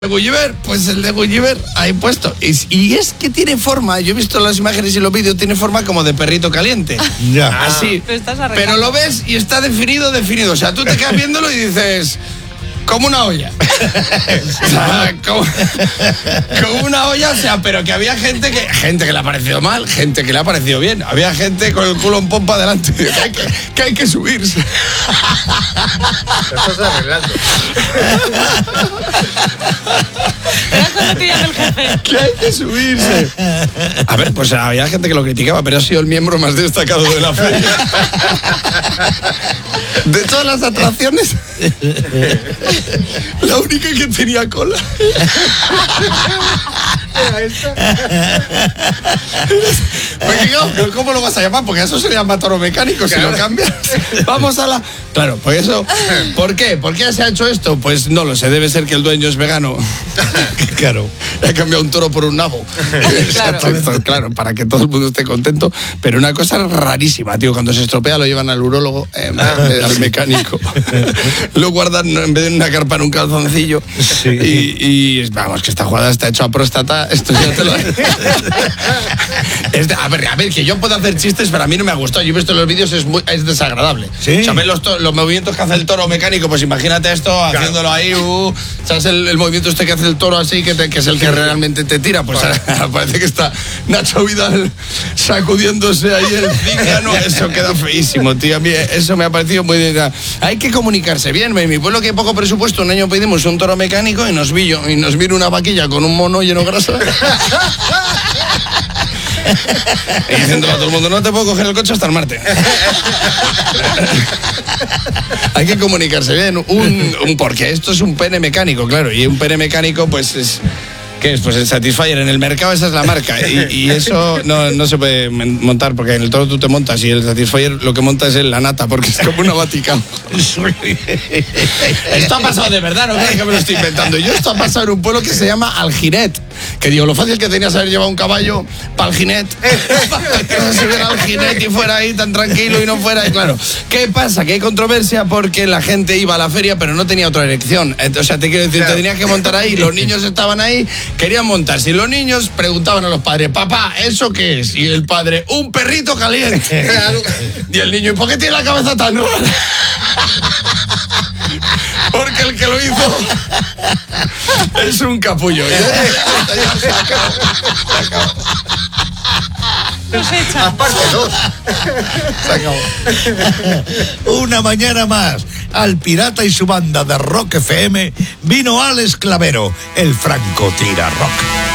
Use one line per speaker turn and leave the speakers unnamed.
Gulliver, pues el de Gulliver ahí puesto. Y es que tiene forma, yo he visto las imágenes y los vídeos, tiene forma como de perrito caliente.
Ya.
Así. Pero lo ves y está definido. O sea, tú te quedas viéndolo y dices, como una olla. O sea, como una olla, o sea, pero que había gente que le ha parecido mal, gente que le ha parecido bien. Había gente con el culo en pompa delante, que hay que subirse.
Lo estás arreglando.
Que hay que subirse. A ver, pues había gente que lo criticaba, pero ha sido el miembro más destacado de la feria. De todas las atracciones, la única que tenía cola. Porque claro, ¿cómo lo vas a llamar? Porque eso se llama toro mecánico, si lo cambias. Vamos a la... Claro, pues eso... ¿Por qué? ¿Por qué se ha hecho esto? Pues no lo sé, debe ser que el dueño es vegano. Claro. Ha cambiado un toro por un nabo. Claro, para que todo el mundo esté contento. Pero una cosa rarísima, tío, cuando se estropea lo llevan al urólogo, al mecánico. Lo guardan en vez de en una carpa en un calzoncillo. Sí. Y vamos, que esta jugada está hecha a próstata. Esto ya te lo... a ver, que yo puedo hacer chistes, pero a mí no me ha gustado. Yo he visto en los vídeos, es desagradable. ¿Sí? ¿Sabes los movimientos que hace el toro mecánico? Pues imagínate esto, haciéndolo ahí, ¿sabes el movimiento este que hace el toro así, que es el que realmente te tira? Pues parece que está Nacho Vidal sacudiéndose ahí el cíngano. Eso queda feísimo, tío. A mí eso me ha parecido muy... Hay que comunicarse bien. En mi pueblo, que hay poco presupuesto, un año pedimos un toro mecánico y nos vino una vaquilla con un mono lleno de grasa. Y diciéndole a todo el mundo, no te puedo coger el coche hasta el martes. Hay que comunicarse bien. Porque esto es un pene mecánico, claro. Y un pene mecánico, pues es... ¿Qué es? Pues el Satisfyer. En el mercado esa es la marca. Y eso no se puede montar, porque en el toro tú te montas y el Satisfyer lo que monta es la nata, porque es como una Vaticano. Esto ha pasado de verdad, no crees que me lo estoy inventando. Esto ha pasado en un pueblo que se llama Alginet. Que digo, lo fácil que tenías haber llevado un caballo para Alginet. Para que no se viera Alginet y fuera ahí tan tranquilo y no fuera. Y claro, ¿qué pasa? Que hay controversia porque la gente iba a la feria pero no tenía otra elección. O sea, te quiero decir, te tenías que montar ahí, los niños estaban ahí, querían montarse y los niños preguntaban a los padres, papá, ¿eso qué es? Y el padre, un perrito caliente. Y el niño, ¿y por qué tiene la cabeza tan rara? Porque el que lo hizo es un capullo. Se acabó.
Aparte dos.
Se acabó.
Una mañana más, al Pirata y su banda de Rock FM vino Alex Clavero, el francotirador rock.